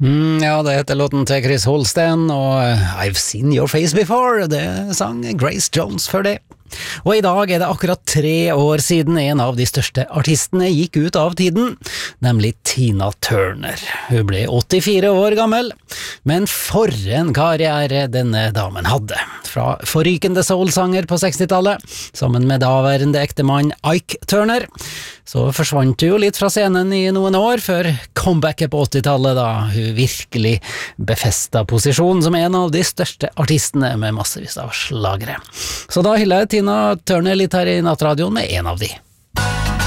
Ja, det heter låten til Chris Holsten, og I've Seen Your Face Before, det sang Grace Jones for det. Og i dag er det akkurat 3 år siden en av de største artistene gikk ut av tiden, nemlig Tina Turner. Hun ble 84 år gammel, men for en karriere denne damen hadde. Fra forrykende soulsanger på 60-tallet, sammen med daværende ektemann Ike Turner, så forsvant hun jo litt fra scenen i noen år, før comebacket på 80-tallet, da hun virkelig befestet posisjonen som en av de største artistene med massevis av slagere. Så da hyller jeg Tina Turner litt her i Nattradioen med en av de.